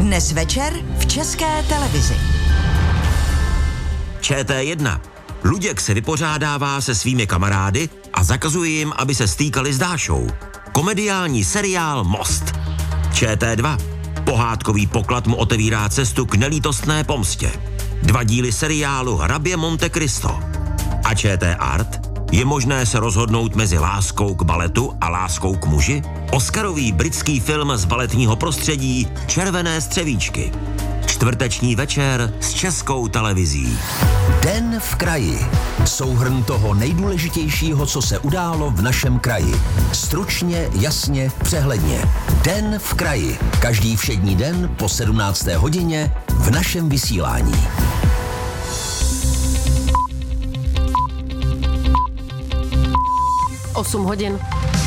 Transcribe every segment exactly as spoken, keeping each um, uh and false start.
Dnes večer v České televizi. Č T jedna. Luděk se vypořádává se svými kamarády a zakazuje jim, aby se stýkali s Dášou. Komediální seriál Most. Č T dva. Pohádkový poklad mu otevírá cestu k nelítostné pomstě. Dva díly seriálu Hrabě Monte Cristo. A Č T Art. Je možné se rozhodnout mezi láskou k baletu a láskou k muži? Oscarový britský film z baletního prostředí Červené střevíčky. Čtvrteční večer s Českou televizí. Den v kraji. Souhrn toho nejdůležitějšího, co se událo v našem kraji. Stručně, jasně, přehledně. Den v kraji. Každý všední den po sedmnácté hodině v našem vysílání. osm hodin.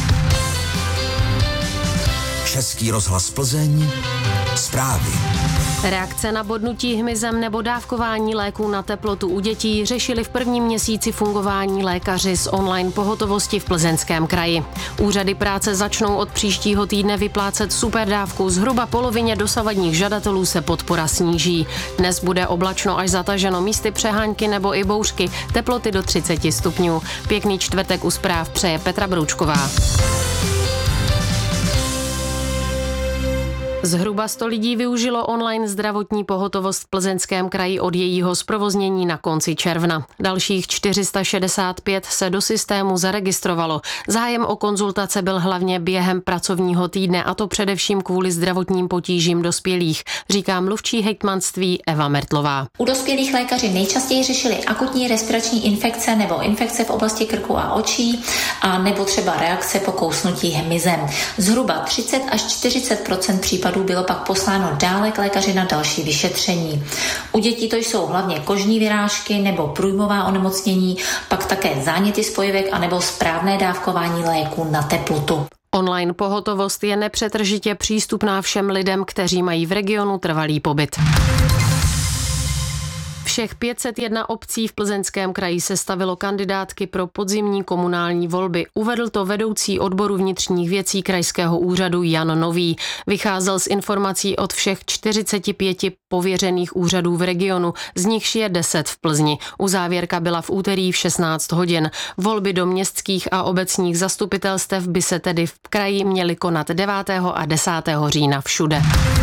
Český rozhlas Plzeň. Zprávy. Reakce na bodnutí hmyzem nebo dávkování léků na teplotu u dětí řešili v prvním měsíci fungování lékaři z online pohotovosti v Plzeňském kraji. Úřady práce začnou od příštího týdne vyplácet superdávku. Zhruba polovině dosavadních žadatelů se podpora sníží. Dnes bude oblačno až zataženo, místy přehánky nebo i bouřky, teploty do třicet stupňů. Pěkný čtvrtek u zpráv přeje Petra Broučková. Zhruba sto lidí využilo online zdravotní pohotovost v Plzeňském kraji od jejího zprovoznění na konci června. Dalších čtyři sta šedesát pět se do systému zaregistrovalo. Zájem o konzultace byl hlavně během pracovního týdne, a to především kvůli zdravotním potížím dospělých, říká mluvčí hejtmanství Eva Mertlová. U dospělých lékaři nejčastěji řešili akutní respirační infekce nebo infekce v oblasti krku a očí, a nebo třeba reakce po kousnutí hmyzem. Zhruba třicet až čtyřicet procent případů bylo pak posláno dále k lékaři na další vyšetření. U dětí to jsou hlavně kožní vyrážky nebo průjmová onemocnění, pak také záněty spojivek a nebo správné dávkování léků na teplotu. Online pohotovost je nepřetržitě přístupná všem lidem, kteří mají v regionu trvalý pobyt. Všech pět set jedna obcí v Plzeňském kraji sestavilo kandidátky pro podzimní komunální volby. Uvedl to vedoucí odboru vnitřních věcí krajského úřadu Jan Nový. Vycházel z informací od všech čtyřiceti pěti pověřených úřadů v regionu, z nichž je deset v Plzni. Uzávěrka byla v úterý v šestnáct hodin. Volby do městských a obecních zastupitelstev by se tedy v kraji měly konat devátého a desátého října všude.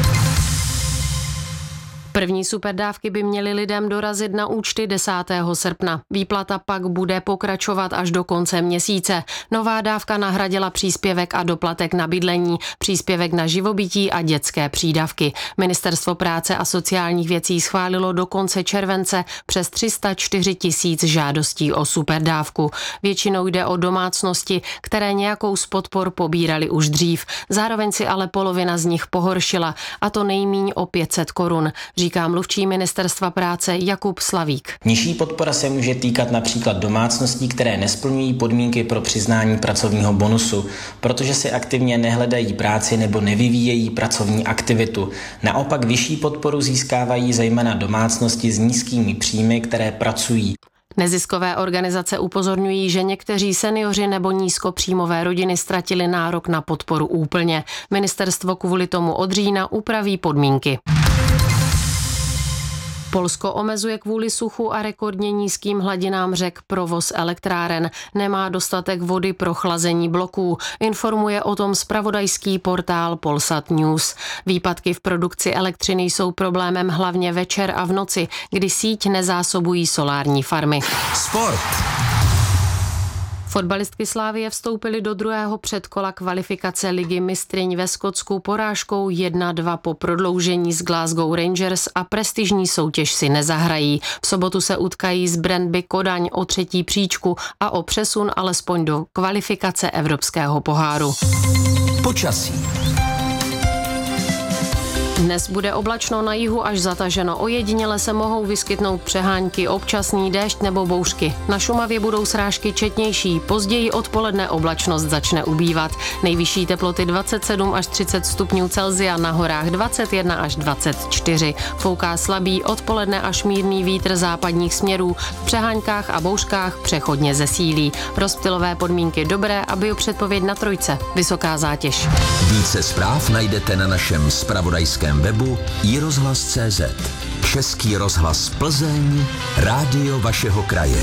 První superdávky by měly lidem dorazit na účty desátého srpna. Výplata pak bude pokračovat až do konce měsíce. Nová dávka nahradila příspěvek a doplatek na bydlení, příspěvek na živobytí a dětské přídavky. Ministerstvo práce a sociálních věcí schválilo do konce července přes tři sta čtyři tisíc žádostí o superdávku. Většinou jde o domácnosti, které nějakou z podpor pobírali už dřív. Zároveň si ale polovina z nich pohoršila, a to nejmíň o pět set korun. Říká mluvčí Ministerstva práce Jakub Slavík. Nižší podpora se může týkat například domácností, které nesplňují podmínky pro přiznání pracovního bonusu, protože si aktivně nehledají práci nebo nevyvíjejí pracovní aktivitu. Naopak vyšší podporu získávají zejména domácnosti s nízkými příjmy, které pracují. Neziskové organizace upozorňují, že někteří seniori nebo nízkopříjmové rodiny ztratili nárok na podporu úplně. Ministerstvo kvůli tomu od října upraví podmínky. Polsko omezuje kvůli suchu a rekordně nízkým hladinám řek provoz elektráren. Nemá dostatek vody pro chlazení bloků. Informuje o tom zpravodajský portál Polsat News. Výpadky v produkci elektřiny jsou problémem hlavně večer a v noci, kdy síť nezásobují solární farmy. Sport. Fotbalistky Slavie vstoupily do druhého předkola kvalifikace Ligy mistryň ve Skotsku porážkou jedna dva po prodloužení s Glasgow Rangers a prestižní soutěž si nezahrají. V sobotu se utkají s Brøndby Kodaň o třetí příčku a o přesun alespoň do kvalifikace Evropského poháru. Počasí. Dnes bude oblačno, na jihu až zataženo. Ojediněle se mohou vyskytnout přehánky, občasný déšť nebo bouřky. Na Šumavě budou srážky četnější, později odpoledne oblačnost začne ubývat. Nejvyšší teploty dvacet sedm až třicet stupňů Celsia, na horách dvacet jedna až dvacet čtyři. Fouká slabý, odpoledne až mírný vítr západních směrů, v přeháňkách a bouřkách přechodně zesílí. Rozptylové podmínky dobré a biopředpověď na trojce. Vysoká zátěž. Více zpráv najdete na našem zpravodajském českém webu i rozhlas tečka cé zet. Český rozhlas Plzeň, rádio vašeho kraje.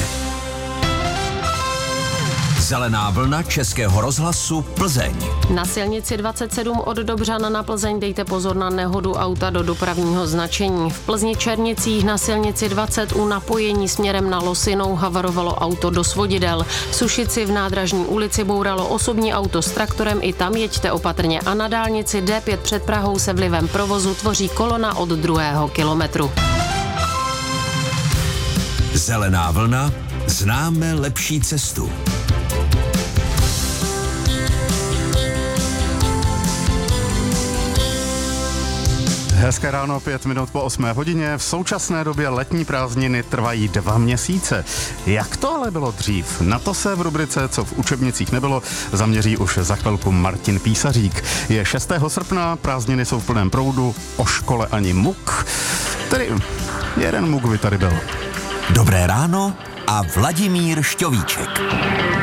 Zelená vlna Českého rozhlasu Plzeň. Na silnici dvacet sedm od Dobřana na Plzeň dejte pozor na nehodu auta do dopravního značení. V Plzni Černicích na silnici dvacet u napojení směrem na Losinou havarovalo auto do svodidel. V Sušici v Nádražní ulici bouralo osobní auto s traktorem, i tam jeďte opatrně, a na dálnici D pět před Prahou se vlivem provozu tvoří kolona od druhého kilometru. Zelená vlna, známe lepší cestu. Hezké ráno, pět minut po osmé hodině. V současné době letní prázdniny trvají dva měsíce. Jak to ale bylo dřív? Na to se v rubrice Co v učebnicích nebylo zaměří už za chvilku Martin Písařík. Je šestého srpna, prázdniny jsou v plném proudu, o škole ani muk. Tedy jeden muk by tady byl. Dobré ráno a Vladimír Šťovíček.